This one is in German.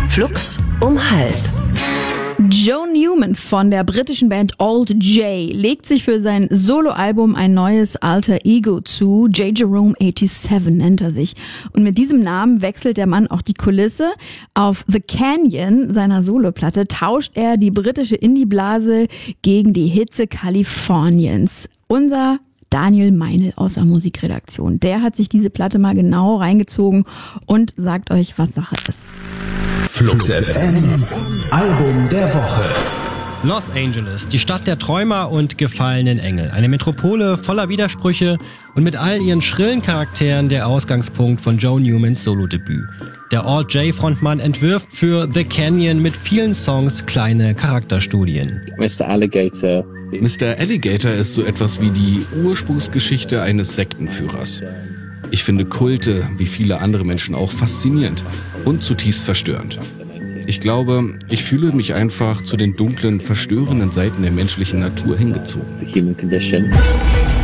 Flux um 1/2. Joe Newman von der britischen Band Old J legt sich für sein Soloalbum ein neues Alter Ego zu. J. Jerome 87 nennt er sich. Und mit diesem Namen wechselt der Mann auch die Kulisse. Auf The Canyon, seiner Soloplatte, tauscht er die britische Indie-Blase gegen die Hitze Kaliforniens. Unser Daniel Meinl aus der Musikredaktion, der hat sich diese Platte mal genau reingezogen und sagt euch, was Sache ist. Flux FM, Album der Woche. Los Angeles, die Stadt der Träumer und gefallenen Engel. Eine Metropole voller Widersprüche und mit all ihren schrillen Charakteren der Ausgangspunkt von Joe Newmans Solodebüt. Der Old J-Frontmann entwirft für The Canyon mit vielen Songs kleine Charakterstudien. Mr. Alligator ist so etwas wie die Ursprungsgeschichte eines Sektenführers. Ich finde Kulte, wie viele andere Menschen auch, faszinierend und zutiefst verstörend. Ich glaube, ich fühle mich einfach zu den dunklen, verstörenden Seiten der menschlichen Natur hingezogen.